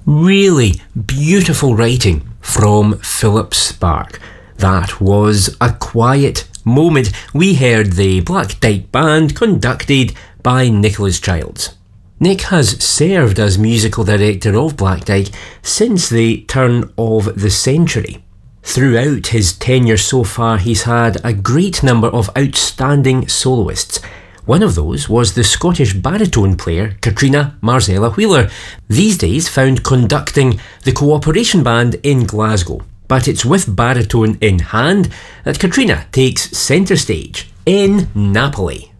Really beautiful writing from Philip Sparke. That was A Quiet Moment. We heard the Black Dyke Band conducted by Nicholas Childs. Nick has served as musical director of Black Dyke since the turn of the century. Throughout his tenure so far, he's had a great number of outstanding soloists. One of those was the Scottish baritone player Katrina Marzella Wheeler, these days found conducting the Cooperation Band in Glasgow. But it's with baritone in hand that Katrina takes centre stage in Napoli.